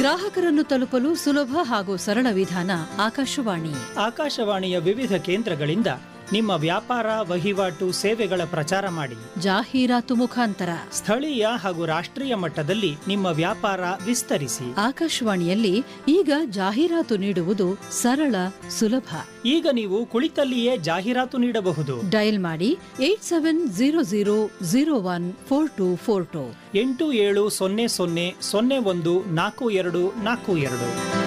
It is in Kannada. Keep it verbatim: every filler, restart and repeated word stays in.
ಗ್ರಾಹಕರನ್ನು ತಲುಪಲು ಸುಲಭ ಹಾಗೂ ಸರಳ ವಿಧಾನ ಆಕಾಶವಾಣಿ. ಆಕಾಶವಾಣಿಯ ವಿವಿಧ ಕೇಂದ್ರಗಳಿಂದ ನಿಮ್ಮ ವ್ಯಾಪಾರ, ವಹಿವಾಟು, ಸೇವೆಗಳ ಪ್ರಚಾರ ಮಾಡಿ. ಜಾಹೀರಾತು ಮುಖಾಂತರ ಸ್ಥಳೀಯ ಹಾಗೂ ರಾಷ್ಟ್ರೀಯ ಮಟ್ಟದಲ್ಲಿ ನಿಮ್ಮ ವ್ಯಾಪಾರ ವಿಸ್ತರಿಸಿ. ಆಕಾಶವಾಣಿಯಲ್ಲಿ ಈಗ ಜಾಹೀರಾತು ನೀಡುವುದು ಸರಳ, ಸುಲಭ. ಈಗ ನೀವು ಕುಳಿತಲ್ಲಿಯೇ ಜಾಹೀರಾತು ನೀಡಬಹುದು. ಡಯಲ್ ಮಾಡಿ eight seven zero zero zero one four to four to ಎಂಟು ಏಳು ಸೊನ್ನೆ ಸೊನ್ನೆ ಸೊನ್ನೆ ಒಂದು ನಾಲ್ಕು ಎರಡು ನಾಲ್ಕು ಎರಡು.